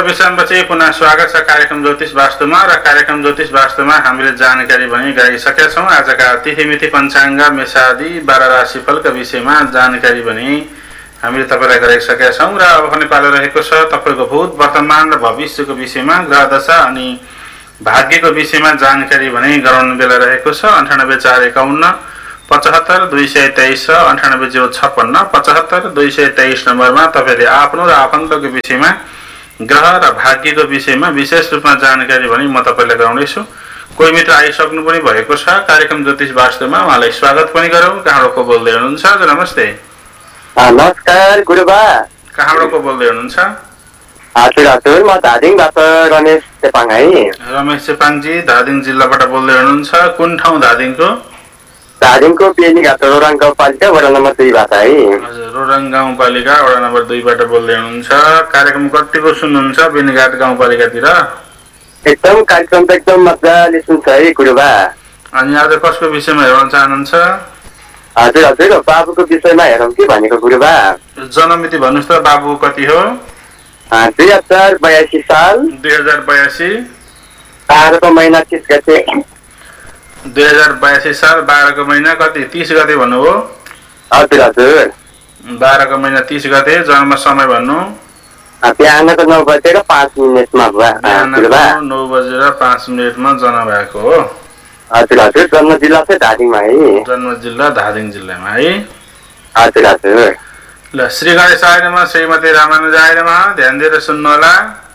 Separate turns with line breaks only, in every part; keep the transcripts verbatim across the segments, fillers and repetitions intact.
विश्रामपछि पुनः स्वागत छ कार्यक्रम ज्योतिष वास्तुमा र कार्यक्रम ज्योतिष वास्तुमा हामीले जानकारी पनि गराइसकेका छौँ। आजका तिथिमिति पञ्चाङ्ग मेषादि बाह्र राशिफलका विषयमा जानकारी पनि हामीले तपाईँलाई गराइसकेका छौँ र अब पनि पालो रहेको छ तपाईँको भूत वर्तमान र भविष्यको विषयमा ग्रह दशा अनि भाग्यको विषयमा जानकारी पनि गराउनु बेला रहेको छ। अन्ठानब्बे चार एकाउन्न पचहत्तर दुई सय तेइस र अन्ठानब्बे जिरो छप्पन्न पचहत्तर दुई सय तेइस नम्बरमा तपाईँले आफ्नो र आफन्तको विषयमा ग्रह र भाग्यको विषयमा विशेष रूपमा जानकारी पनि म तपाईँलाई गराउनेछु। कोही मित्र आइसक्नु पनि भएको छ कार्यक्रम ज्योतिष वास्तुमा, उहाँलाई स्वागत पनि गरौँ। कहाँबाट को बोल्दै हुनुहुन्छ? हजुर नमस्ते।
नमस्कार गुरुबा।
कहाँबाट को बोल्दै हुनुहुन्छ?
हजुर हजुर म धादिङबाट रमेश चेपाङ है।
रमेश चेपाङजी धादिङ जिल्लाबाट बोल्दै हुनुहुन्छ। कुन ठाउँ धादिङको?
धादिङको बेनीघाट रोरङ गाउँपालिका वडा नम्बर दुईबाट है।
हजुर रोरङ गाउँपालिका वडा नम्बर दुईबाट बोल्दै हुनुहुन्छ। कार्यक्रम कतिको सुन्नुहुन्छ बेनीघाट गाउँपालिकातिर?
एकदम कार्यक्रम त एकदम मजाले सुन्छ है गुरुबा।
अनि आज कसको विषयमा हेर्न चाहनुहुन्छ?
हजुर हजुर बाबुको विषयमा हेरौँ कि भनेको गुरुबा।
जन्ममिति भन्नुहोस् त, बाबु कति हो?
दुई हजार बयासी साल
दुई हजार बयासी
बाह्रको महिना तिस गते।
दुई हजार बयासी साल बाह्रको महिना कति? तिस गते भन्नुभयो?
हजुर हजुर
बाह्रको महिना तिस गते। जन्म समय भन्नु?
बिहानको नौ बजेर पाँच मिनटमा
नौ बजेर पाँच मिनटमा जन्म भएको हो।
हजुर हजुर जन्म जिल्ला चाहिँ धादिङमा है।
जन्म जिल्ला धादिङ जिल्लामा है।
हजुर हजुर
ल श्री गणेशाय नमः, श्रीमती रामानुजाय नमः। ध्यान दिएर सुन्नु होला।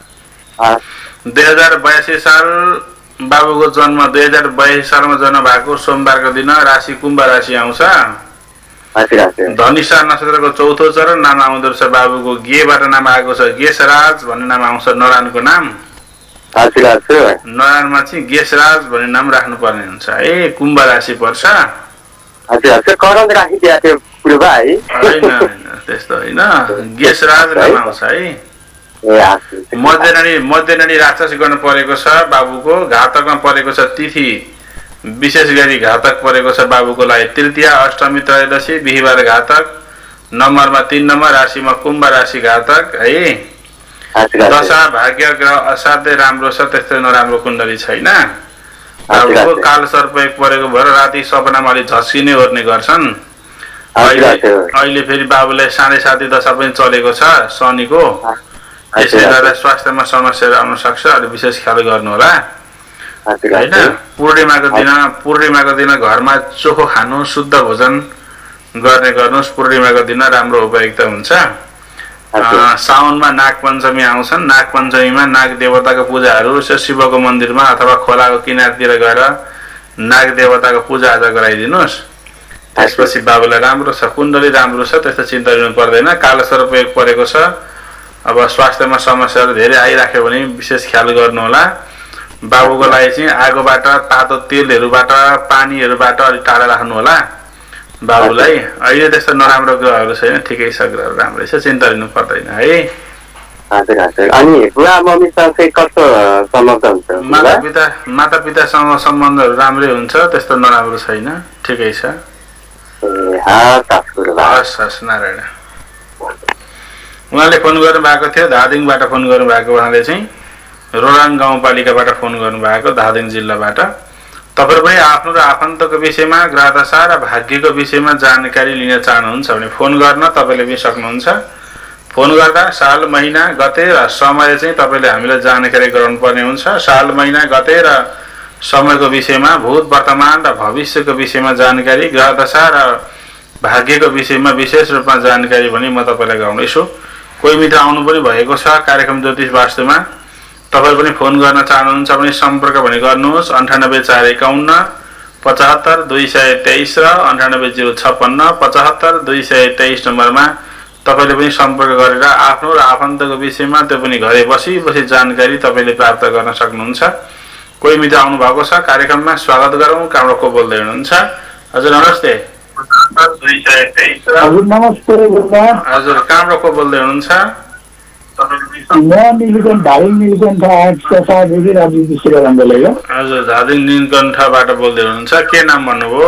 दुई हजार बयासी साल बाबुको जन्म दुई हजार बयासी सालमा जन्म भएको सोमबारको दिन राशि कुम्भ राशि आउँछ। धनिषा नक्षत्रको चौथो चरण नाम आउँदो रहेछ बाबुको। गेबाट नाम आएको छ, गेशराज भन्ने नाम आउँछ नारायणको नाम। नारायणमा चाहिँ गेशराज भन्ने नाम राख्नु पर्ने हुन्छ है। कुम्भ राशि पर्छ। त्यस्तो होइन, गेशराज नाम आउँछ है। मध्यनडी मध्यनडी राक्षस गर्न परेको छ बाबुको। घातकमा परेको छ तिथि, विशेष गरी घातक परेको छ बाबुको लागि तृतीया अष्टमी त्रयोदशी बिहिबार घातक। नम्बरमा तीन नम्बर, राशिमा कुम्भ राशि घातक है। दशा भाग्य ग्रह असाध्यै राम्रो छ, त्यस्तो नराम्रो कुण्डली छैन। बाबुको काल सर्प एक परेको भएर राति सपनामा अलिक झस्किने ओर्ने गर्छन्। अहिले अहिले फेरि बाबुलाई साढे साती दशा पनि चलेको छ शनिको। त्यसले गर्दा स्वास्थ्यमा समस्याहरू आउन सक्छ, अलिक विशेष ख्याल गर्नु होला होइन। पूर्णिमाको दिन पूर्णिमाको दिन घरमा चोखो खानु, शुद्ध भोजन गर्ने गर्नुहोस्। पूर्णिमाको दिन राम्रो उपयुक्त हुन्छ। साउनमा नाग पञ्चमी आउँछन्। नाग पञ्चमीमा नाग देवताको पूजाहरू शिवको मन्दिरमा अथवा खोलाको किनारतिर गएर नाग देवताको पूजा आजा गराइदिनुहोस्। त्यसपछि बाबुलाई राम्रो छ, कुण्डली राम्रो छ, त्यस्तो चिन्ता लिनु पर्दैन। कालो सर्प एक परेको छ। अब स्वास्थ्यमा समस्याहरू धेरै आइराख्यो भने विशेष ख्याल गर्नु होला। बाबुको लागि चाहिँ आगोबाट, तातो तेलहरूबाट, पानीहरूबाट अलिक टाढा राख्नु होला बाबुलाई। अहिले त्यस्तो नराम्रो ग्रहहरू छैन, ठिकै छ, ग्रहहरू राम्रै छ, चिन्ता लिनु पर्दैन है। माता पिता माता पितासँग सम्बन्धहरू राम्रै हुन्छ, त्यस्तो नराम्रो छैन, ठिकै छ। हस् हस् नारायण। उहाँले फोन गर्नु भएको थियो धादिङबाट फोन गर्नु भएको। उहाँले चाहिँ रोरङ गाउँपालिकाबाट फोन गर्नु भएको, धादिङ जिल्लाबाट। तपाईहरु पनि आफ्नो र आफन्तको विषयमा ग्रह दशा र भाग्यको विषयमा जानकारी लिन चाहनुहुन्छ भने फोन गर्न तपाईले पनि सक्नुहुन्छ। फोन गर्दा साल महिना गते र समय चाहिँ तपाईले हामीलाई जानकारी गराउनु पर्ने हुन्छ। साल महिना गते र समयको विषयमा, भूत वर्तमान र भविष्यको विषयमा जानकारी, ग्रह दशा र भाग्यको विषयमा विशेष रूपमा जानकारी पनि म तपाईलाई गराउनेछु। कोही मित्र आउनु पनि भएको छ कार्यक्रम ज्योतिष वास्तुमा। तपाईहरु पनि फोन गर्न चाहनुहुन्छ भने सम्पर्क भने गर्नुहोस्। अन्ठानब्बे चार एकाउन्न पचहत्तर दुई सय तेइस र अन्ठानब्बे जिरो छप्पन्न पचहत्तर दुई सय तेइस नम्बरमा तपाईले पनि सम्पर्क गरेर आफ्नो र आफन्तको विषयमा, त्यो पनि घरै बसी बसी जानकारी तपाईले प्राप्त गर्न सक्नुहुन्छ। कोही मित्र आउनु भएको छ कार्यक्रममा, स्वागत गरौँ। कहाँबाट को बोल्दै हुनुहुन्छ? हजुर नमस्ते।
हजुर नमस्ते।
हजुर कहाँबाट को बोल्दै हुनुहुन्छ? हजुर धादिङ नीलकण्ठबाट बोल्दै हुनुहुन्छ। के नाम भन्नुभयो?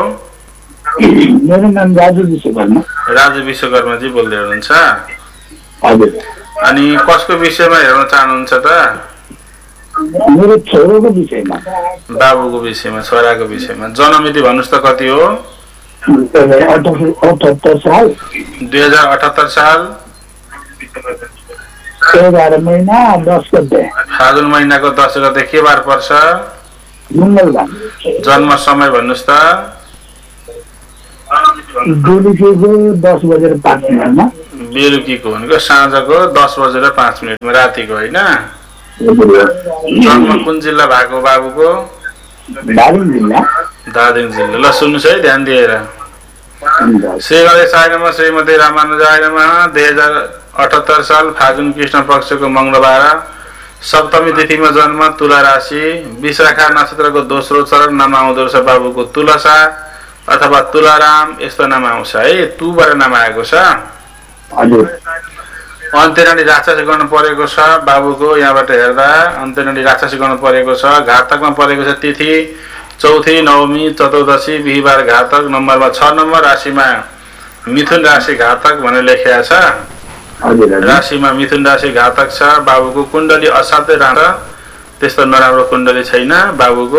मेरो नाम राजु विश्वकर्मा।
राजु विश्वकर्माजी बोल्दै हुनुहुन्छ।
हजुर
अनि कसको विषयमा हेर्न चाहनुहुन्छ त?
मेरो छोरोको विषयमा।
बाबुको विषयमा, छोराको विषयमा। जन्ममिति भन्नुहोस् त कति हो?
अठहत्तर साल।
दुई हजार अठहत्तर साल
एघार महिना दस गते।
फागुन महिनाको दस गते के बार पर्छ?
मङ्गलबार।
जन्म समय भन्नुहोस् त?
बेलुकीको दस बजेर पाँच मिनटमा।
बेलुकीको भनेको साँझको दस बजेर पाँच मिनटमा, रातिको होइन? जन्म कुन जिल्ला भएको बाबुको?
दार्जिलिङ जिल्ला।
दार्जिलिङ जिल्ला। ल सुन्नुहोस् है ध्यान दिएर। श्री गणेशाय नमः, श्रीमती रामानुजाय नमः। दुई हजार अठहत्तर साल फागुन कृष्ण पक्षको मङ्गलबार सप्तमी तिथिमा जन्म, तुला राशि, विशाखा नक्षत्रको दोस्रो चरण नाम आउँदो रहेछ बाबुको तुलसा अथवा तुलाराम, यस्तो नाम आउँछ है। तुबाट नाम आएको छ। अन्त्यनाडी राक्षसी गर्नु परेको छ बाबुको। यहाँबाट हेर्दा अन्त्यनाडी राक्षसी गर्नु परेको छ। घातकमा परेको छ तिथि चौथी, नवमी, चतुर्दशी, बिहिबार घातक। नम्बरमा छ नम्बर, राशिमा मिथुन राशि घातक भनेर लेखिएको छ। राशिमा मिथुन राशि घातक छ। बाबुको कुण्डली असाध्यै राम्रो, त्यस्तो नराम्रो कुण्डली छैन बाबुको।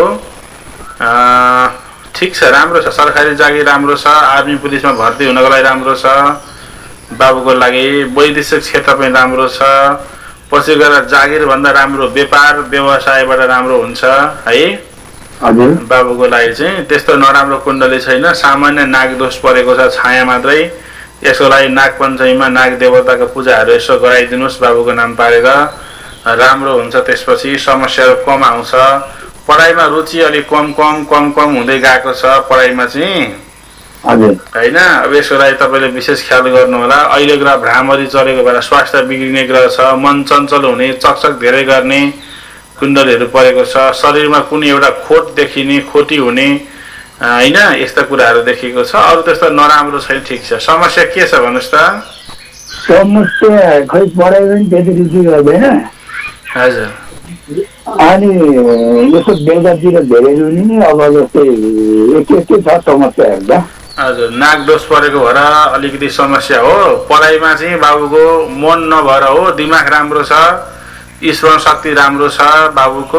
ठिक छ, राम्रो छ। सरकारी जागिर राम्रो छ। आर्मी पुलिसमा भर्ती हुनको लागि राम्रो छ बाबुको लागि। वैदेशिक क्षेत्र पनि राम्रो छ। पछि गएर जागिरभन्दा राम्रो व्यापार व्यवसायबाट राम्रो हुन्छ है बाबुको लागि चाहिँ। त्यस्तो नराम्रो कुण्डली छैन। सामान्य नागदोष परेको छ, छाया मात्रै। यसको लागि नाग पञ्चमीमा नाग देवताको पूजाहरू यसो गराइदिनुहोस् बाबुको नाम पारेर, राम्रो हुन्छ। त्यसपछि समस्याहरू कम आउँछ। पढाइमा रुचि अलिक कम कम कम कम हुँदै गएको छ पढाइमा चाहिँ होइन। अब यसको लागि तपाईँले विशेष ख्याल गर्नु होला। अहिले ग्रह भ्रामरी चलेको बेला स्वास्थ्य बिग्रिने ग्रह छ। मन चञ्चल हुने, चकचक धेरै गर्ने कुण्डलीहरू परेको छ। शरीरमा कुनै एउटा खोट देखिने, खोटी हुने होइन, यस्ता कुराहरू देखिएको छ। अरू त्यस्तो नराम्रो छैन। ठिक छ। समस्या के छ भन्नुहोस् त?
समस्या खै पढाइ पनि त्यति रुचि गर्दैन।
हजुर।
अनि यसो बेलुकातिर धेरै रुने, अब जस्तै के के छ समस्या हेर्दा?
हजुर, नाग दोष परेको भएर अलिकति समस्या हो। पढाइमा चाहिँ बाबुको मन नभएर हो। दिमाग राम्रो छ, स्मरण शक्ति राम्रो छ बाबुको।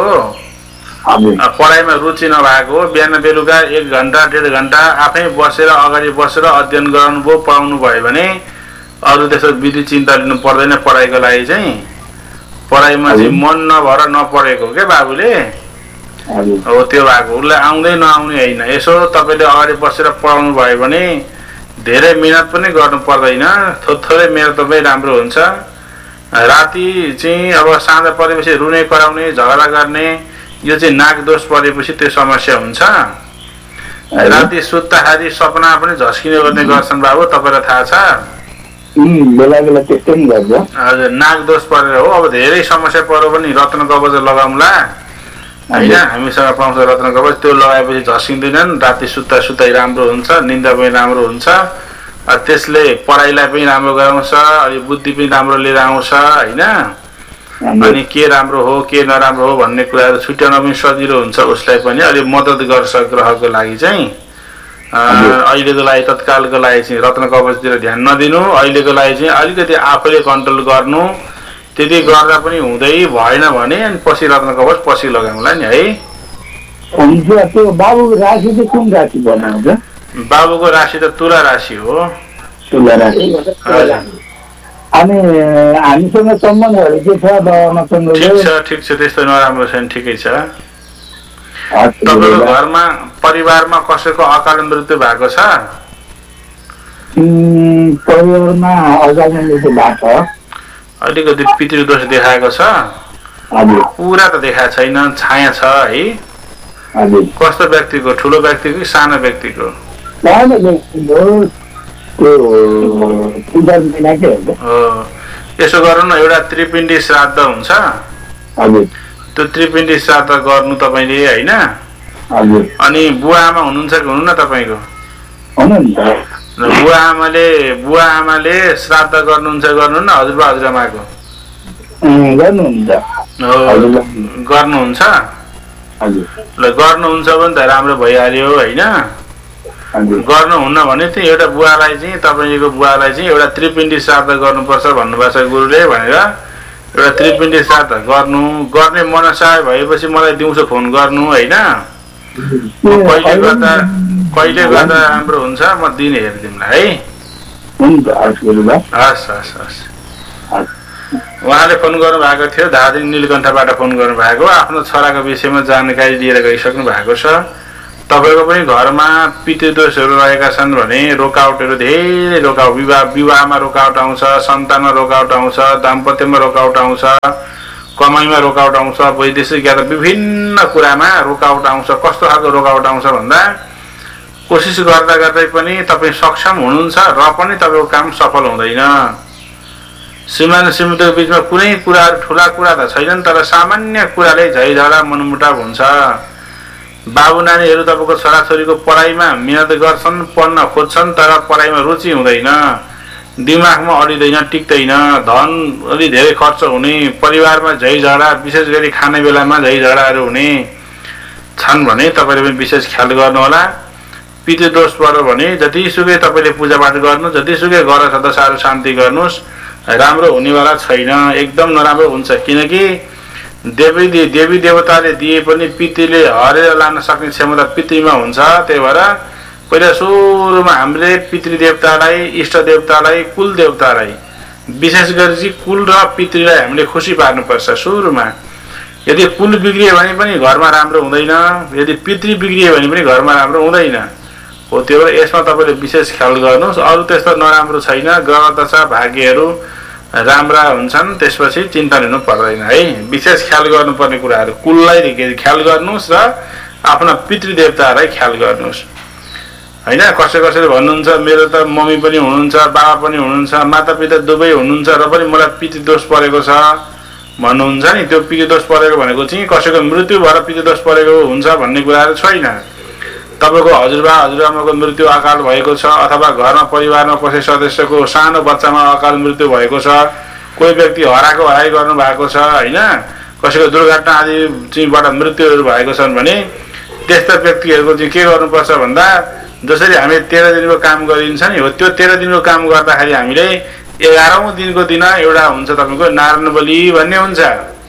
पढाइमा रुचि नभएको, बिहान बेलुका एक घन्टा डेढ घन्टा आफै बसेर अगाडि बसेर अध्ययन गराउनुभयो, पढाउनु भयो भने अरू त्यस्तो विधि चिन्ता लिनु पर्दैन पढाइको लागि चाहिँ। पढाइमा चाहिँ मन नभएर नपढेको के बाबुले हो, त्यो भएको। उसलाई आउँदै नआउने होइन। यसो तपाईँले अगाडि बसेर पढाउनु भयो भने धेरै मिहिनेत पनि गर्नु पर्दैन। थोरै मिहिनेत पनि राम्रो हुन्छ। राति चाहिँ अब साँझ परेपछि रुने कराउने, झगडा गर्ने, यो चाहिँ नाग दोष परेपछि त्यो समस्या हुन्छ। राति सुत्दाखेरि सपना पनि झस्किने गर्ने गर्छन् बाबु, तपाईँलाई थाहा छ?
बेला बेला त्यस्तै नि गर्छ।
हजुर, नाग दोष परेर हो। अब धेरै समस्या पर्यो भने रत्न कवच लगाउँला होइन, हामीसँग पाउँछ रत्न कवच। त्यो लगाएपछि झस्किँदैनन्। राति सुत्दा सुत्दै राम्रो हुन्छ, निन्दा पनि राम्रो हुन्छ। त्यसले पढाइलाई पनि राम्रो गराउँछ, अनि बुद्धि पनि राम्रो लिएर आउँछ होइन। अनि के राम्रो हो के नराम्रो हो भन्ने कुराहरू छुट्याउन पनि सजिलो हुन्छ। उसलाई पनि अलिक मद्दत गर्छ ग्रहको लागि चाहिँ। अहिलेको लागि तत्कालको लागि चाहिँ रत्न कवचतिर ध्यान नदिनु। अहिलेको लागि चाहिँ अलिकति आफूले कन्ट्रोल गर्नु। त्यति गर्दा पनि हुँदै भएन भने अनि पछि रत्न कवच पछि लगाउँला नि है।
हुन्छ। त्यो बाबुको राशि चाहिँ कुन राशि बनाउँछ?
बाबुको राशि त तुला राशि हो।
तुला राशि। अनि हामीसँग सम्बन्धहरू के छ बाबामासँग?
ठिक छ, ठिक छ, त्यस्तो नराम्रो छैन, ठिकै छ। तपाईँको घरमा परिवारमा कसैको अकाल मृत्यु भएको छ?
परिवारमा अकाल मृत्यु भएको छ।
अलिकति पितृदोष देखाएको छ? पुरा त देखाएको छैन, छाया छ है। कस्तो व्यक्तिको? ठुलो व्यक्तिको कि सानो व्यक्तिको? यसो गर्नु न, एउटा त्रिपिण्डी श्राद्ध हुन्छ। त्यो त्रिपिण्डी श्राद्ध गर्नु तपाईँले होइन। अनि बुवा आमा हुनुहुन्छ कि हुनुहुन्न तपाईँको? बुवा आमाले बुवा आमाले श्राद्ध गर्नुहुन्छ गर्नु न हजुरबा हजुरआमाको? गर्नुहुन्छ। ल गर्नुहुन्छ भने त राम्रो भइहाल्यो होइन। गर्नुहुन्न भने चाहिँ एउटा बुवालाई चाहिँ तपाईँको बुवालाई चाहिँ एउटा त्रिपिण्डी श्राद्ध गर्नुपर्छ भन्नुभएको छ गुरुले भनेर एउटा त्रिपिण्डी श्राद्ध गर्नु गर्ने मनसा भएपछि मलाई दिउँसो फोन गर्नु होइन कहिले गर्दा कहिले गर्दा राम्रो हुन्छ म दिन हेरिदिउँला है हस् हस् हस् उहाँले फोन गर्नु भएको थियो धादिङ नीलकण्ठबाट फोन गर्नु भएको आफ्नो छोराको विषयमा जानकारी लिएर गइसक्नु भएको छ तपाईको पनि घरमा पितृदोषहरू रहेका छन् भने रोकाउटहरू धेरै रोकाउट विवाह विवाहमा रोकाउट आउँछ सन्तानमा रोकाउट आउँछ दाम्पत्यमा रोकाउट आउँछ कमाइमा रोकाउट आउँछ वैदेशिक या त विभिन्न कुरामा रोकाउट आउँछ कस्तो खालको रोकाउट आउँछ भन्दा कोसिस गर्दा गर्दै पनि तपाईँ सक्षम हुनुहुन्छ र पनि तपाईँको काम सफल हुँदैन श्रीमान श्रीमतीको बिचमा कुनै कुराहरू ठुला कुरा त छैनन् तर सामान्य कुराले झैझगडा मनमुटाव हुन्छ बाबु नानीहरू तपाईँको छोराछोरीको पढाइमा मिहिनेत गर्छन् पढ्न खोज्छन् तर पढाइमा रुचि हुँदैन दिमागमा अडिँदैन टिक्दैन धन अलि धेरै खर्च हुने परिवारमा झैझगडा विशेष गरी खाने बेलामा झैझगडाहरू हुने छन् भने तपाईँले पनि विशेष ख्याल गर्नुहोला पितृदोष पर्यो भने जतिसुकै तपाईँले पूजापाठ गर्नु जतिसुकै घर सदस्यहरू शान्ति गर्नुहोस् राम्रो हुनेवाला छैन एकदम नराम्रो हुन्छ किनकि देवी देवी देवताले दिए पनि पितृले हरेर लान सक्ने क्षमता पितृमा हुन्छ त्यही भएर पहिला सुरुमा हामीले पितृदेवतालाई इष्ट देवतालाई कुल देवतालाई विशेष गरी चाहिँ कुल र पितृलाई हामीले खुसी पार्नुपर्छ सुरुमा यदि कुल बिग्रियो भने पनि घरमा राम्रो हुँदैन यदि पितृ बिग्रियो भने पनि घरमा राम्रो हुँदैन हो त्यो भएर यसमा तपाईँले विशेष ख्याल गर्नुहोस् अरू त्यस्तो नराम्रो छैन ग्रह दशा भाग्यहरू राम्रा हुन्छन् त्यसपछि चिन्ता लिनु पर्दैन है विशेष ख्याल गर्नुपर्ने कुराहरू कुललाई ख्याल गर्नुहोस् र आफ्ना पितृदेवतालाई ख्याल गर्नुहोस् हैन कसै कसैले भन्नुहुन्छ मेरो त मम्मी पनि हुनुहुन्छ बाबा पनि हुनुहुन्छ मातापिता दुवै हुनुहुन्छ र पनि मलाई पितृदोष परेको छ भन्नुहुन्छ नि त्यो पितृदोष परेको भनेको चाहिँ कसैको मृत्यु भएर पितृदोष परेको हुन्छ भन्ने कुराहरू छैन तपाईको हजुरबा हजुरआमाको मृत्यु अकाल भएको छ अथवा घरमा परिवारमा कसै सदस्यको सानो बच्चामा अकाल मृत्यु भएको छ कोही व्यक्ति हराएको हराई गर्नु भएको छ हैन कसैको दुर्घटना आदि चिबाट मृत्युहरू भएको छन् भने त्यस्ता व्यक्तिहरूको चाहिँ के गर्नुपर्छ भन्दा जसरी हामी तेह्र दिनको काम गरिन्छ नि हो त्यो तेह्र दिनको काम गर्दाखेरि हामीले एघारौं दिनको दिन एउटा हुन्छ तपाईको नारायण बलि भन्ने हुन्छ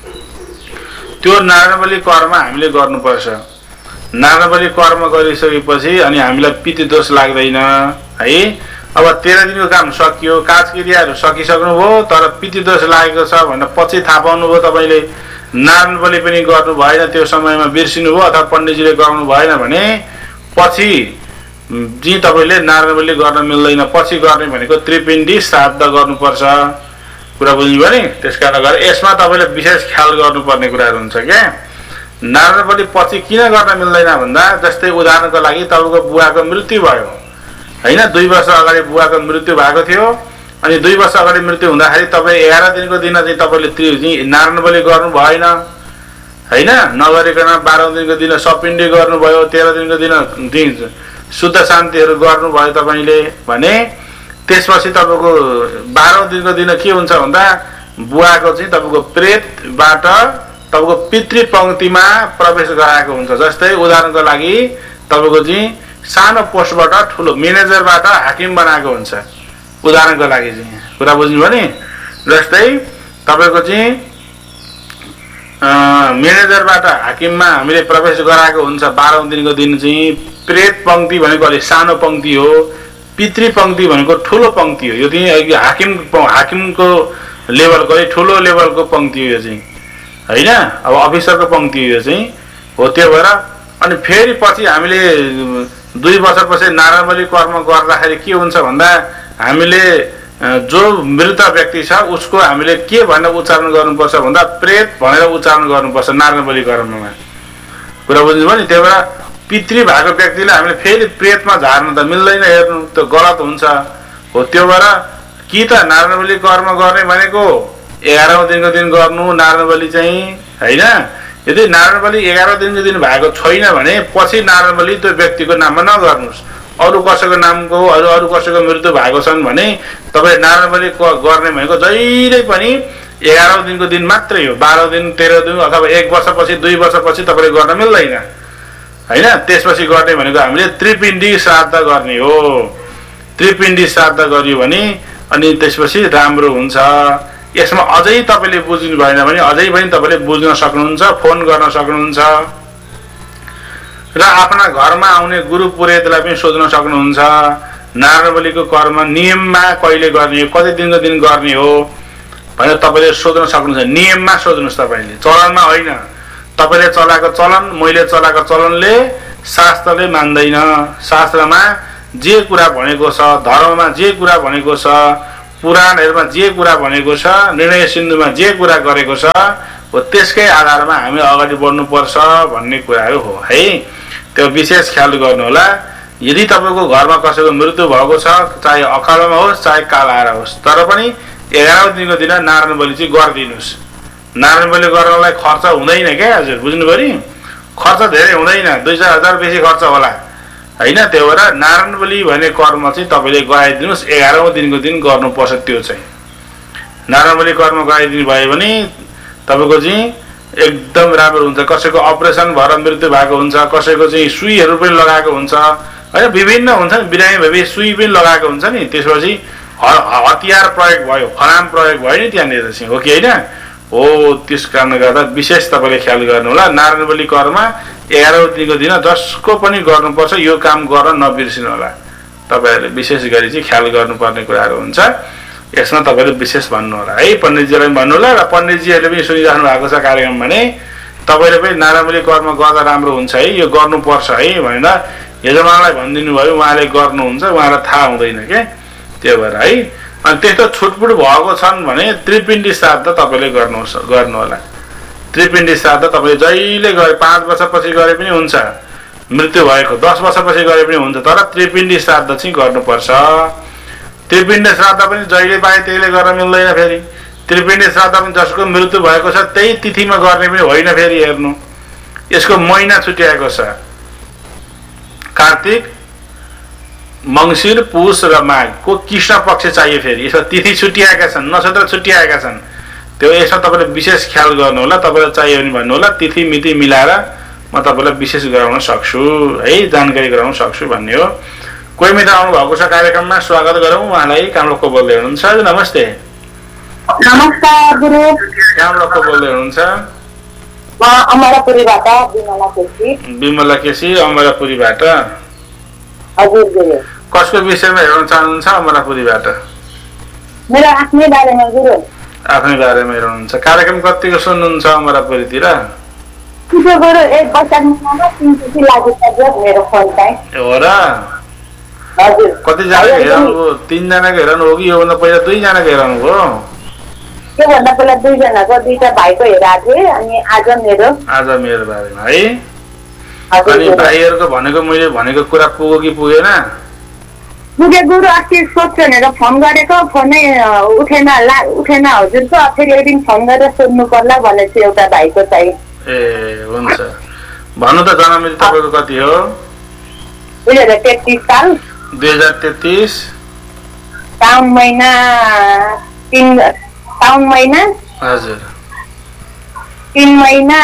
त्यो नारायण बलि कर्म हामीले गर्नुपर्छ नारायण बलि कर्म गरिसकेपछि अनि हामीलाई पितृदोष लाग्दैन है अब तेह्र दिनको काम सकियो काजक्रियाहरू सकिसक्नुभयो तर पितृदोष लागेको छ भनेर पछि थाहा पाउनुभयो तपाईले नारायण बलि पनि गर्नु भएन त्यो समयमा बिर्सिनु भयो अथवा पण्डितजीले गराउनु भएन भने पछि जी तपाईले नारायण बलि गर्न मिल्दैन पछि गर्ने भनेको त्रिपिण्डी श्राद्ध गर्नुपर्छ कुरा बुझ्नुभयो नि त्यसकारण गरेर यसमा तपाईले विशेष ख्याल गर्नुपर्ने कुराहरू हुन्छ के नारायण बलि पछि किन गर्न मिल्दैन भन्दा जस्तै उदाहरणको लागि तपाईको बुवाको मृत्यु भयो हैन दुई वर्ष अगाडि बुवाको मृत्यु भएको थियो अनि दुई वर्ष अगाडि मृत्यु हुँदाखेरि तपाई एघार दिनको दिन चाहिँ तपाईले नारायण बलि गर्नु भएन हैन नगरिकन बाह्रौं दिनको दिन सपिण्डी गर्नुभयो तेह्र दिनको दिन दिन शुद्ध शान्तिहरू गर्नुभयो तपाईले भने त्यसपछि तपाईको बाह्रौं दिनको दिन के हुन्छ भन्दा बुवाको चाहिँ तपाईको प्रेतबाट तपाईको पितृ पंक्तिमा प्रवेश गराएको हुन्छ जस्तै उदाहरणको लागि तपाईको चाहिँ सानो पोस्टबाट ठुलो म्यानेजरबाट हाकिम बनाएको हुन्छ उदाहरणको लागि चाहिँ कुरा बुझ्नुभयो नि जस्तै तपाईको चाहिँ म्यानेजरबाट हाकिममा हामीले प्रवेश गराएको हुन्छ बाह्रौं दिनको दिन चाहिँ प्रेत पंक्ति भनेको अलि सानो पंक्ति हो पितृ पंक्ति भनेको ठुलो पंक्ति हो यो चाहिँ हाकिम हाकिमको लेभलको ठुलो लेभलको पंक्ति हो यो चाहिँ हैन अब अफिसरको पंक्ति हो चाहिँ हो त्यो भएर अनि फेरि पछि हामीले दुई वर्षपछि नारायण बलि कर्म गर्दाखेरि के हुन्छ भन्दा हामीले जो मृत व्यक्ति छ उसको हामीले के भनेर उच्चारण गर्नुपर्छ भन्दा प्रेत भनेर उच्चारण गर्नुपर्छ नारायण बलि कर्ममा कुरा बुझ्नुभयो नि त्यही भएर पितृ भएको व्यक्तिले हामीले फेरि प्रेतमा झार्नु त मिल्दैन हेर्नु त्यो गलत हुन्छ हो त्यो भएर कि त नारायण बलि कर्म गर्ने भनेको एघारौं दिनको दिन गर्नु नारायण बलि चाहिँ हैन यदि नारायण बलि एघारौं दिनको दिन भएको छैन भने पछि नारायण बलि त्यो व्यक्तिको नाममा नगर्नुस् अरु कसैको नामको अरु अरु कसैको मृत्यु भएको छन् भने तपाईले नारायण बलि गर्ने भनेको जहिले पनि एघारौं दिनको दिन मात्रै हो बाह्रौं दिन तेह्रौं दिन अथवा एक वर्षपछि दुई वर्षपछि तपाईले गर्न मिल्दैन हैन। त्यसपछि गर्ने भनेको हामीले त्रिपिण्डी श्राद्ध गर्ने हो। त्रिपिण्डी श्राद्ध गरियो भने अनि त्यसपछि राम्रो हुन्छ। यसमा अझै तपाईले बुझ्नु भएन भने अझै पनि तपाईले बुझ्न सक्नुहुन्छ, फोन गर्न सक्नुहुन्छ र आफ्ना घरमा आउने गुरु पुरोहितलाई पनि सोध्न सक्नुहुन्छ। नारायण बलिको कर्म नियममा कहिले गर्ने हो, कति दिनको दिन गर्ने हो भनेर तपाईले सोध्न सक्नुहुन्छ। नियममा सोध्नुहोस् तपाईले, चलनमा होइन। तपाईले चलाएको चलन, मैले चलाएको चलनले शास्त्रले मान्दैन। शास्त्रमा जे कुरा भनेको छ, धर्ममा जे कुरा भनेको छ, पुराणहरुमा जे कुरा भनेको छ, निर्णय सिन्धुमा जे कुरा गरेको छ हो त्यसकै आधारमा हामी अगाडि बढ्नुपर्छ भन्ने कुराहरु हो है। त्यो विशेष ख्याल गर्नु होला। यदि तपाईको घरमा कसैको मृत्यु भएको छ, चाहे अकालमा होस् चाहे काल आएर होस्, तर पनि एघारौं दिनको दिन नारायण बलि चाहिँ गरिदिनुस्। नारायण बलि गर्नलाई खर्च हुँदैन क्या हजुर, बुझ्नुभयो। खर्च धेरै हुँदैन, दुई चार हजार बेसी खर्च होला हैन। त्यो भएर नारायण बलि भन्ने कर्म चाहिँ तपाईले गराइदिनुस्। एघारौं दिनको दिन गर्नुपर्छ। त्यो चाहिँ नारायण बलि कर्म गराइदिनु भयो भने तपाईको चाहिँ एकदम राम्रो हुन्छ। कसैको अपरेसन भएर मृत्यु भएको हुन्छ, कसैको चाहिँ सुईहरु पनि लगाएको हुन्छ हैन, विभिन्न हुन्छ नि, बिरामी भए सुई पनि लगाएको हुन्छ नि। त्यसपछि हतियार प्रयोग भयो, फलाम प्रयोग भयो नि त्यहाँनिर चाहिँ, हो कि हैन हो। त्यस कारणले गर्दा विशेष तपाईले ख्याल गर्नु होला। नारायण बलि कर्म एघारौं दिनको दिन जसको पनि गर्नुपर्छ, यो काम गर्न नबिर्सिनु होला। तपाईहरुले विशेष गरी चाहिँ ख्याल गर्नुपर्ने कुराहरु हुन्छ। यसमा तपाईले विशेष भन्नु होला है, पण्डितजीलाई भन्नु होला। र पण्डितजीहरुले पनि सुनिराख्नु भएको छ कार्यक्रम भने तपाईले पनि नारायण बलि कर्म गर्दा राम्रो हुन्छ है, यो गर्नुपर्छ है भनेर यजमानलाई भनिदिनु भयो, उहाँले गर्नुहुन्छ, उहाँलाई थाहा हुँदैन के। त्यो भएर है अनि त्यस्तो छुटपुट भएको छन् भने त्रिपिण्डी श्राद्ध तपाईले गर्नु गर्नु होला। त्रिपिण्डी श्राद्ध तपाईले जहिले गरे, पाँच वर्षपछि गरे पनि हुन्छ, मृत्यु भएको दस वर्षपछि गरे पनि हुन्छ, तर त्रिपिण्डी श्राद्ध चाहिँ गर्नुपर्छ। त्रिपिण्डी श्राद्ध पनि जहिले पाए त्यहीले गर्न मिल्दैन। फेरि त्रिपिण्डी श्राद्ध पनि जसको मृत्यु भएको छ त्यही तिथिमा गर्ने पनि होइन। फेरि हेर्नु, यसको महिना छुट्याएको छ, कार्तिक, मंसिर, पुष र माघको कृष्ण पक्ष चाहियो। फेरि यसमा तिथि छुट्याएका छन्, नक्षत्र छुट्याएका छन्। त्यो यसमा तपाईले विशेष ख्याल गर्नु होला। तपाईलाई चाहियो भने भन्नु होला, तिथि मिति मिलाएर म तपाईलाई विशेष गराउन सक्छु है, जानकारी गराउन सक्छु भन्ने हो। कोही मित्र आउनु भएको छ कार्यक्रममा, स्वागत गरौँ उहाँलाई। कामलोकको बोल्दै हुनुहुन्छ, नमस्ते।
नमस्कार गुरु।
कामलोकको बोल्दै हुनुहुन्छ?
म अमरापुरीबाट बिमला केसी।
बिमला केसी अमरापुरीबाट।
हजुर गुरु।
कसको विषयमा हेर्न चाहनुहुन्छ अमरापुरीबाट?
मेरो आफ्नै बारेमा गुरु।
आफ्नै बारेमा हेर्नुहुन्छ। कार्यक्रम कतिको सुन्नुहुन्छ अमरापुरीतिर?
कितो गुरु, एक वर्ष महिनामा तीन चोटि लागिसक्यो मेरो फोन चाहिँ।
हो र?
हजुर।
कतिजना हेराउनुभयो? तीनजनाको हेराउनु हो कि योभन्दा पहिला दुईजनाको हेराउनु भयो?
त्योभन्दा पहिला दुईजनाको, दुईटा भाइको हेराएको थिएँ अनि आज मेरो।
आज मेरो बारेमा है। अनि भाइहरूको भनेको मैले भनेको कुरा पुग्यो कि पुगेन?
पुगे गुरु। अस्ति सोध्छु भनेर फोन गरेको, फोनै उठेन उठेन हजुरको। फेरि एक दिन फोन गरेर सोध्नु पर्ला भनेको एउटा भाइको चाहिँ।
ए हुन्छ, भन्नु त। जन्म तपाईँको कति हो?
दुई हजार तेत्तिस साल।
दुई हजार तेत्तिस
साउन महिना तिन साउन महिना
हजुर
तीन महिना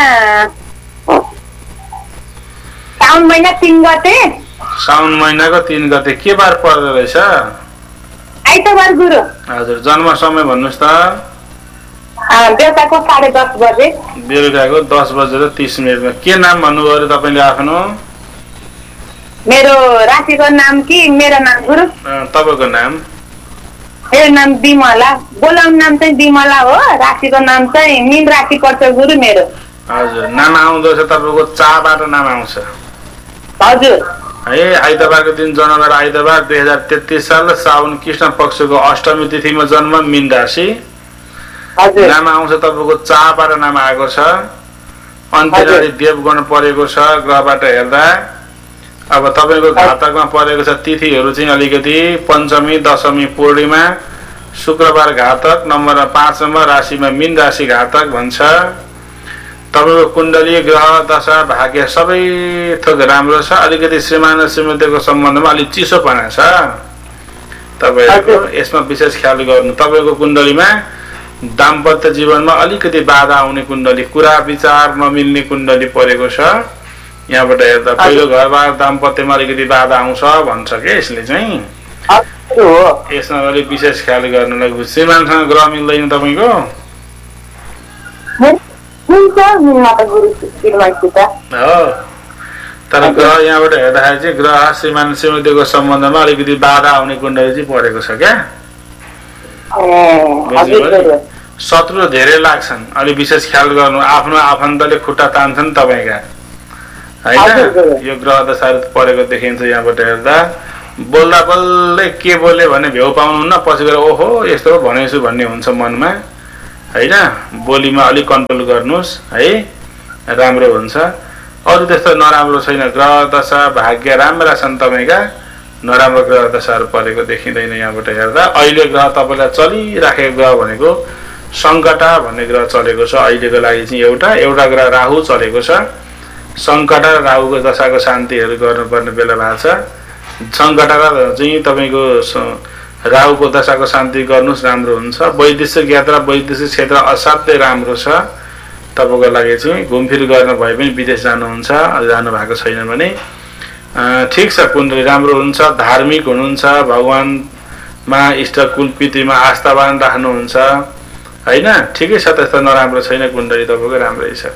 साउन महिना तीन गते।
साउन महिनाको तीन गते के बार पर्दो रहेछ?
आइतबार गुरु।
हजुर। जन्म समय भन्नुहोस् त।
बेलुकाको साढे दस बजे।
बेलुकाको दस बजेर तीस मिनटमा। के नाम भन्नुभयो अरे तपाईँले आफ्नो?
मेरो राशिको नाम कि मेरो नाम गुरु?
तपाईँको नाम?
मेरो नाम बिमला। बोलाउने नाम चाहिँ बिमला हो, राशिको नाम चाहिँ मीन राशि पर्छ गुरु मेरो।
हजुर। नाम आउँदो रहेछ तपाईँको, चाबाट नाम आउँछ।
हजुर।
है आइतबारको दिन जन्म गरेर आइतबार दुई हजार तेत्तिस साल साउन कृष्ण पक्षको अष्टमी तिथिमा जन्म, मीन राशि। नाम आउँछ तपाईँको, चाबाट नाम आएको छ। अन्त्यनाडी देवगण परेको छ ग्रहबाट हेर्दा। अब तपाईँको घातकमा परेको छ तिथिहरू चाहिँ अलिकति पञ्चमी, दशमी, पूर्णिमा, शुक्रबार घातक, नम्बर पाँच नम्बर, राशिमा मीन राशि घातक भन्छ। तपाईँको कुण्डली, ग्रह, दशा, भाग्य सबै थोक राम्रो छ। अलिकति श्रीमान र श्रीमतीको सम्बन्धमा अलिक चिसोपना छ तपाईँहरूको, यसमा विशेष ख्याल गर्नु। तपाईँको कुण्डलीमा दाम्पत्य जीवनमा अलिकति बाधा आउने कुण्डली, कुरा विचार नमिल्ने कुण्डली परेको छ। यहाँबाट हेर्दा पहिलो घरबार दाम्पत्यमा अलिकति बाधा आउँछ भन्छ के यसले चाहिँ यसमा अलिक विशेष ख्याल गर्नुलाई श्रीमानसँग ग्रह मिल्दैन तपाईँको हो तर ग्रह यहाँबाट हेर्दाखेरि चाहिँ ग्रह श्रीमान श्रीमतीको सम्बन्धमा अलिकति बाधा आउने कुण्डली चाहिँ परेको छ क्या शत्रु धेरै लाग्छन् अलिक विशेष ख्याल गर्नु आफ्नो आफन्तले खुट्टा तान्छन् तपाईँका होइन यो ग्रह दशाहरू परेको देखिन्छ यहाँबाट हेर्दा बोल्दा बोल्दै के बोले भने भ्याउ पाउनुहुन्न पछि गएर ओहो यस्तो भनेछु भन्ने हुन्छ मनमा होइन बोलीमा अलिक कन्ट्रोल गर्नुहोस् है राम्रो हुन्छ अरू त्यस्तो नराम्रो छैन ग्रह दशा भाग्य राम्रा छन् तपाईँका नराम्रो ग्रह दशाहरू परेको देखिँदैन यहाँबाट हेर्दा अहिले ग्रह तपाईँलाई चलिराखेको ग्रह भनेको सङ्कटा भन्ने ग्रह चलेको छ अहिलेको लागि चाहिँ एउटा एउटा ग्रह राहु चलेको छ सङ्कटा र राहुको दशाको शान्तिहरू गर्नुपर्ने बेला भएको छ सङ्कटा र चाहिँ तपाईँको राहुको दशाको शान्ति गर्नुहोस् राम्रो हुन्छ वैदेशिक यात्रा वैदेशिक क्षेत्र असाध्यै राम्रो छ तपाईँको लागि चाहिँ घुमफिर गर्न भए पनि विदेश जानुहुन्छ जानु भएको छैन भने ठिक छ कुण्डली राम्रो हुन्छ धार्मिक हुनुहुन्छ भगवानमा इष्ट कुलपितृमा आस्थावान राख्नुहुन्छ होइन ठिकै छ त्यस्तो नराम्रो छैन कुण्डली तपाईँको राम्रै छ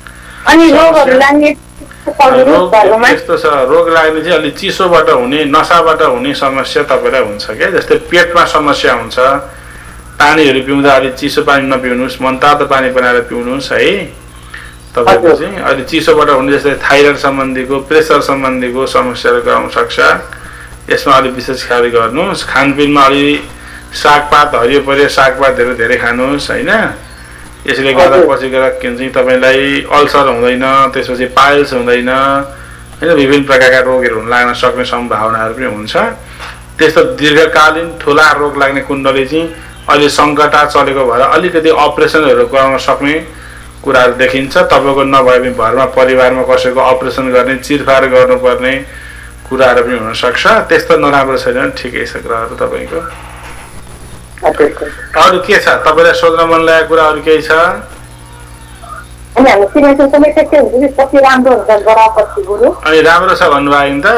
यस्तो छ रोग लाग्ने चाहिँ अलिक चिसोबाट हुने नसाबाट हुने समस्या तपाईँलाई हुन्छ क्या जस्तै पेटमा समस्या हुन्छ पानीहरू पिउँदा अलिक चिसो पानी नपिउनुहोस् मनतातो पानी बनाएर पिउनुहोस् है तपाईँको चाहिँ अलिक चिसोबाट हुने जस्तै थाइरोइड सम्बन्धीको प्रेसर सम्बन्धीको समस्याहरू आउन सक्छ यसमा अलिक विशेष ख्याल गर्नुहोस् खानपिनमा अलि सागपात हरियो परियो सागपातहरू धेरै खानुहोस् होइन यसले गर्दा पछि गएर के चाहिँ तपाईँलाई अल्सर हुँदैन त्यसपछि पाइल्स हुँदैन होइन विभिन्न प्रकारका रोगहरू लाग्न सक्ने सम्भावनाहरू पनि हुन्छ त्यस्तो दीर्घकालीन ठुला रोग लाग्ने कुण्डली चाहिँ अहिले सङ्कटा चलेको भएर अलिकति अपरेसनहरू गराउन सक्ने कुराहरू देखिन्छ तपाईँको नभए पनि घरमा परिवारमा कसैको अपरेसन गर्ने चिरफार गर्नुपर्ने कुराहरू पनि हुनसक्छ त्यस्तो नराम्रो छैन ठिकै छ ग्रहहरू तपाईँको अरू के छ तपाईँलाई सोध्न मन लागेको कुरा अरू केही छ अनि राम्रो छ भन्नुभयो नि त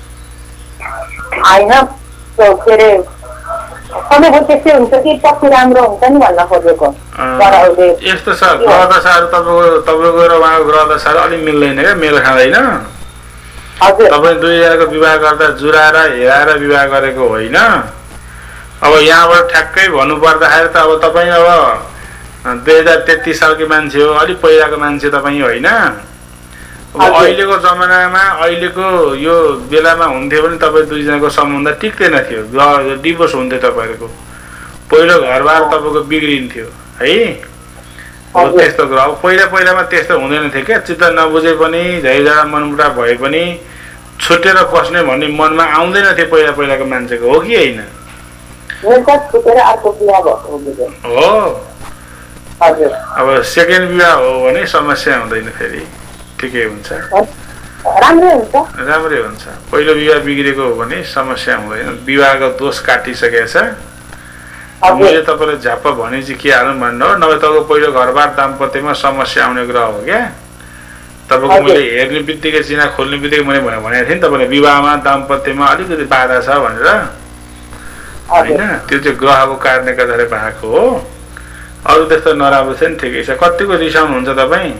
यस्तो छ ग्रह दशाहरू तपाईँको तपाईँको र उहाँको ग्रह दशाहरू अलिक मिल्दैन क्या मेल खाँदैन तपाईँ दुईजनाको विवाह गर्दा जुराएर हेराएर विवाह गरेको होइन अब यहाँबाट ठ्याक्कै भन्नु पर्दाखेरि त अब तपाईँ अब दुई हजार तेत्तिस सालको मान्छे हो अलिक पहिलाको मान्छे तपाईँ होइन अब अहिलेको जमानामा अहिलेको यो बेलामा हुन्थ्यो भने तपाईँ दुईजनाको सम्बन्ध टिक्दैन थियो डिभोर्स हुन्थ्यो तपाईँहरूको पहिलो घरबार तपाईँको बिग्रिन्थ्यो है अब त्यस्तो कुरा अब पहिला पहिलामा त्यस्तो हुँदैन थियो क्या चित्त नबुझे पनि झैझगडा मनमुटा भए पनि छुटेर बस्ने भन्ने मनमा आउँदैन थियो पहिला पहिलाको मान्छेको हो कि होइन हो अब सेकेन्ड विवाह हो भने समस्या हुँदैन फेरि ठिकै हुन्छ राम्रै हुन्छ पहिलो विवाह बिग्रेको हो भने समस्या हुँदैन विवाहको दोष काटिसकेको छ मैले तपाईँलाई झ्याप्प भने चाहिँ के हाल्नु भन्नु हो नभए तपाईँको पहिलो घरबार दाम्पत्यमा समस्या आउने ग्रह हो क्या तपाईँको मैले हेर्ने बित्तिकै चिना खोल्ने बित्तिकै मैले भनेको थिएँ नि तपाईँलाई विवाहमा दाम्पत्यमा अलिकति बाधा छ भनेर होइन त्यो चाहिँ ग्रहको कारणले गर्दाखेरि भएको हो अरू त्यस्तो नराम्रो छ नि ठिकै छ कतिको रिसाउनुहुन्छ तपाईँ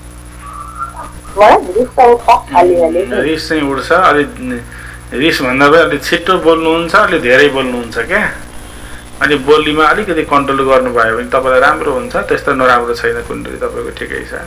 रिस चाहिँ उठ्छ अलिक रिस भन्दा पनि अलिक छिट्टो बोल्नुहुन्छ अलिक धेरै बोल्नुहुन्छ क्या अनि बोलीमा अलिकति कन्ट्रोल गर्नुभयो भने तपाईँलाई राम्रो हुन्छ त्यस्तो नराम्रो छैन कुण्डली तपाईँको ठिकै छ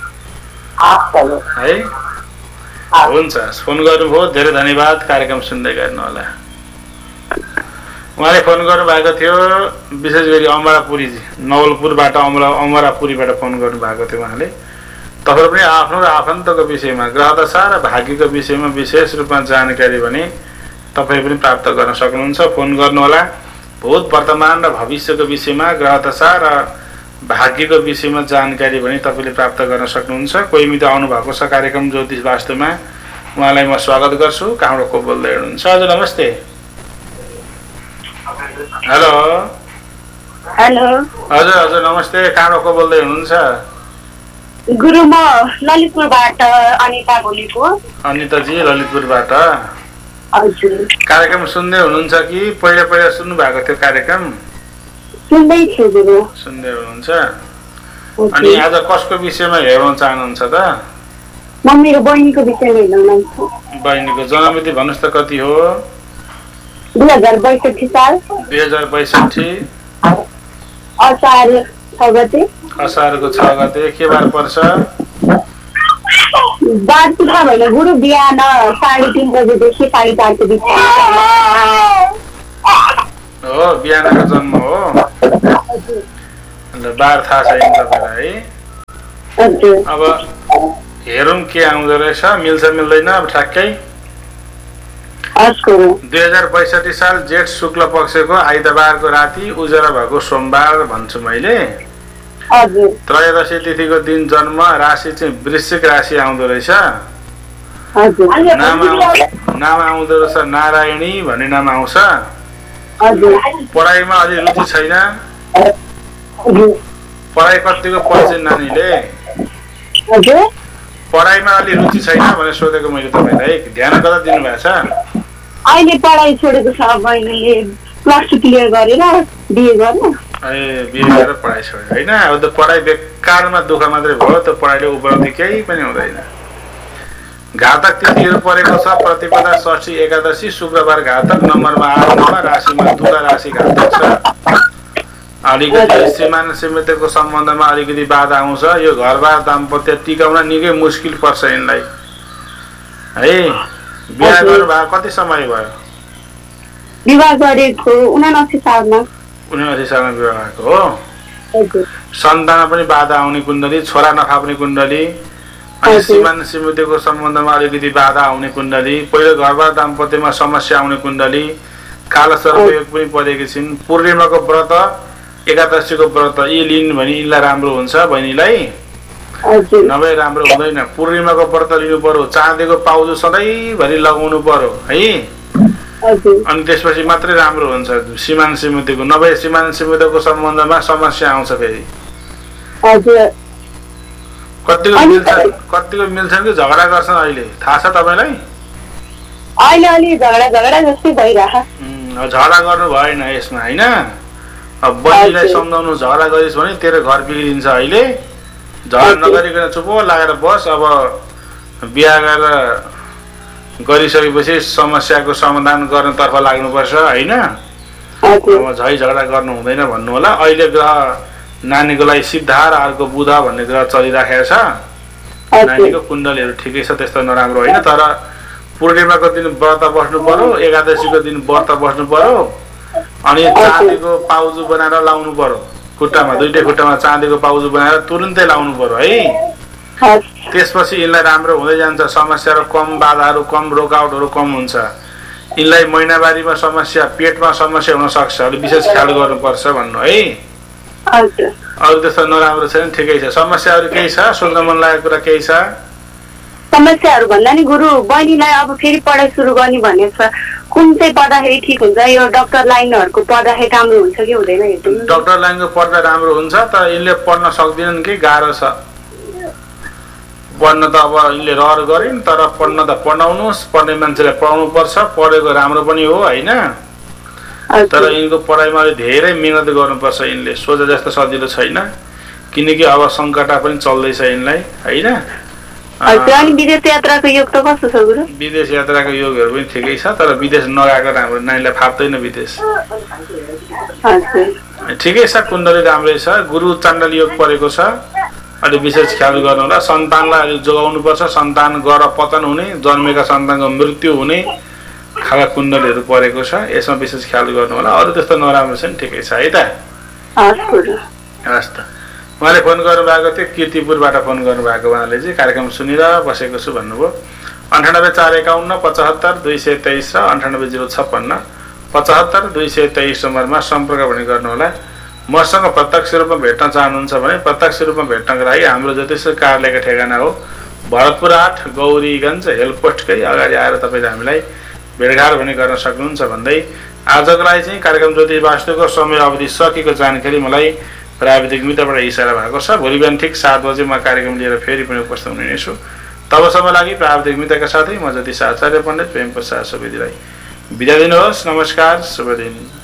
है हुन्छ फोन गर्नुभयो धेरै धन्यवाद कार्यक्रम सुन्दै गर्नु होला उहाँले फोन गर्नुभएको थियो विशेष गरी अमरापुरी नवलपुरबाट अमरा अमरापुरीबाट फोन गर्नुभएको थियो उहाँले तपाईँ पनि आफ्नो र आफन्तको विषयमा ग्रह दशा र भाग्यको विषयमा विशेष रूपमा जानकारी भने तपाईँ पनि प्राप्त गर्न सक्नुहुन्छ फोन गर्नुहोला भूत वर्तमान र भविष्यको विषयमा ग्रह दशा र भाग्यको विषयमा जानकारी भने तपाईँले प्राप्त गर्न सक्नुहुन्छ कोही मित्र आउनुभएको छ कार्यक्रम ज्योतिष वास्तुमा उहाँलाई म स्वागत गर्छु कहाँबाट को बोल्दै हुनुहुन्छ हजुर नमस्ते हेलो
हेलो
हजुर हजुर नमस्ते कहाँबाट को बोल्दै हुनुहुन्छ
गुरु म ललितपुरबाट अनिता बोलेको।
अनिताजी ललितपुरबाट।
हजुर।
कार्यक्रम सुन्दै हुनुहुन्छ कि पहिला पहिला सुन्नु भएको थियो कार्यक्रम?
सुन्दै छु गुरु।
सुन्दै हुनुहुन्छ। अनि आज कसको विषयमा हेर्न चाहनुहुन्छ त?
म मेरो बहिनीको विषयमा हेर्न चाहन्छु।
बहिनीको जन्ममिति भन्नुहोस् त कति हो?
दुई हजार बैसठी साल।
दुई हजार बैसठी
असार छ गते।
असारको छ गते के बार पर्छ?
बार पुरा भएन गुरु, बिहान साढे तिन बजेदेखि साढे चारको बिच
हो। बिहानको जन्म हो। बार थाहा छैन तपाईँलाई है? अब हेरौँ के आउँदो रहेछ, मिल्छ मिल्दैन अब ठ्याक्कै। दुई हजार बैसठी साल जेठ शुक्ल पक्षको आइतबारको राति उज्यालो भएको सोमबार भन्छु मैले। त्रयोदशी तिथिको दिन जन्म, राशि चाहिँ वृश्चिक राशि आउँदो रहेछ। नाम नाम आउँदो रहेछ नारायणी भन्ने नाम आउँछ। पढाइमा अलि रुचि छैन। पढाइ कतिको पढ्छ नानीले? पढाइमा अलि रुचि छैन भनेर सोधेको मैले तपाईँलाई, ध्यान कता दिनुभएको छ?
अहिले पढाइ छोडेको छ, बहिनीले प्लस टू क्लियर गरेर बिए गर्नु।
ए बिए गरेर पढाइ छोड्यो होइन? अब त पढाइ बेकारमा दुःख मात्रै भयो, त्यो पढाइले उपलब्धि केही पनि हुँदैन। घातक तिथिहरू परेको छ प्रतिपदा, षष्ठी, एकादशी, शुक्रबार घातक, नम्बरमा आठमा, राशिमा तुला राशि घातक छ। अलिकति श्रीमान श्रीमतीको सम्बन्धमा अलिकति बाधा आउँछ। यो घरबार दाम्पत्य टिकाउन निकै मुस्किल पर्छ यिनलाई है। बिहा गर्नु भएको कति समय भयो?
विवाह गरेको उनासी सालमा।
उनासी सालमा विवाह भएको हो। सन्तानमा पनि बाधा आउने कुण्डली, छोरा नखाप्ने कुण्डली, अनि श्रीमान श्रीमतीको सम्बन्धमा अलिकति बाधा आउने कुण्डली, पहिलो घरबार दाम्पत्यमा समस्या आउने कुण्डली, काला सर्पयोग पनि परेकी छिन्। पूर्णिमाको व्रत, एकादशीको व्रत यी लिन् भने यिनलाई राम्रो हुन्छ बहिनीलाई, नभए राम्रो हुँदैन। पूर्णिमाको व्रत लिनु पर्यो, चाँदीको पाउजु सधैँभरि लगाउनु पर्यो है, अनि त्यसपछि मात्रै राम्रो हुन्छ श्रीमान श्रीमतीको। नभए श्रीमान श्रीमतीको सम्बन्धमा समस्या आउँछ फेरि। कतिको मिल्छ कतिको मिल्छन् कि झगडा गर्छन् अहिले थाहा छ तपाईँलाई?
अहिले अलि झगडा झगडा जस्तै भइरहेछ।
झगडा गर्नु भएन यसमा होइन। अब बहिनीलाई सम्झाउनु, झगडा गरिस् भने तेरो घर बिग्रिन्छ। अहिले झगडा नगरिकन चुप लागेर बस। अब बिहा गरेर गरिसकेपछि समस्याको समाधान गर्नतर्फ लाग्नुपर्छ होइन। अब झै झगडा गर्नु हुँदैन भन्नु होला। अहिले ग्रह नानीको लागि सिद्धार, अर्को बुध भन्ने ग्रह चलिराखेको छ। नानीको कुण्डलीहरू ठिकै छ, त्यस्तो नराम्रो होइन। तर पूर्णिमाको दिन व्रत बस्नु पर्यो, एकादशीको दिन व्रत बस्नु पर्यो, अनि चाँदीको पाउजु बनाएर लाउनु पर्यो खुट्टामा, दुईटै खुट्टामा चाँदीको पाउजु बनाएर तुरुन्तै लाउनु पर्यो है। त्यसपछि यिनलाई राम्रो हुँदै जान्छ। समस्याहरू कम, बाधाहरू कम, रोकावटहरू कम हुन्छ। यिनलाई महिनावारीमा समस्या, पेटमा समस्या हुन सक्छ, अलिक विशेष ख्याल गर्नुपर्छ भन्नु है। अरू त्यस्तो नराम्रो छैन, ठिकै छ। समस्याहरू केही छ? सोध्न मन लागेको कुरा केही छ?
समस्याहरू भन्दा नि गुरु, बहिनीलाई अब फेरि पढाइ सुरु गर्ने भन्ने छ। कुन चाहिँ पढ्दाखेरि ठिक हुन्छ? यो डक्टर लाइनहरूको पढ्दाखेरि राम्रो हुन्छ कि हुँदैन? हेर्नु।
डक्टर लाइनको पढ्दा राम्रो हुन्छ, तर यिनले पढ्न सक्दिनन् कि गाह्रो छ पढ्न त। अब यिनले रहर गरिन्, तर पढ्न त पढाउनुहोस्, पढ्ने मान्छेलाई पढाउनु पर्छ। पढेको राम्रो पनि हो होइन, तर यिनको पढाइमा धेरै मिहिनेत गर्नुपर्छ। यिनले सोचे जस्तो सजिलो छैन, किनकि अब सङ्कटा पनि चल्दैछ यिनलाई होइन।
विदेश यात्राको योग त कस्तो छ गुरु?
विदेश यात्राको योगहरू पनि ठिकै छ, तर विदेश नगएको राम्रो, नानीलाई फाप्दैन विदेश। ठिकै छ, कुण्डली राम्रै छ। गुरु चाण्डल योग परेको छ, अलि विशेष ख्याल गर्नु होला। सन्तानलाई अलिक जोगाउनु पर्छ। सन्तान गर पतन हुने, जन्मेका सन्तानको मृत्यु हुने खालका कुण्डलीहरू परेको छ, यसमा विशेष ख्याल गर्नु होला। अरू त्यस्तो नराम्रो छ नि, ठिकै छ है त। हस् त। उहाँले फोन गर्नुभएको थियो किर्तिपुरबाट फोन गर्नुभएको, उहाँले चाहिँ कार्यक्रम सुनेर बसेको छु भन्नुभयो। अन्ठानब्बे चार एकाउन्न पचहत्तर दुई सय तेइस र अन्ठानब्बे जिरो छप्पन्न पचहत्तर दुई सय तेइस नम्बरमा सम्पर्क पनि गर्नुहोला। मसँग प्रत्यक्ष रूपमा भेट्न चाहनुहुन्छ भने प्रत्यक्ष रूपमा भेट्नको लागि हाम्रो ज्योतिष कार्यालयको ठेगाना हो भरतपुर आठ गौरीगञ्ज हेलपोस्टकै अगाडि आएर तपाईँले हामीलाई भेटघाट पनि गर्न सक्नुहुन्छ भन्दै आजको लागि चाहिँ कार्यक्रम ज्योतिष वास्तुको समय अवधि सकेको जानकारी मलाई प्राविधिक मित्रबाट इसारा भएको छ। भोलि बिहान ठिक सात बजे म कार्यक्रम लिएर फेरि पनि उपस्थित हुने छु। तबसम्म लागि प्राविधिक मित्रका साथै म ज्योतिष आचार्य पण्डित प्रेम प्रसाद सुवेदीलाई बिदा दिनुहोस्। नमस्कार, शुभ दिन।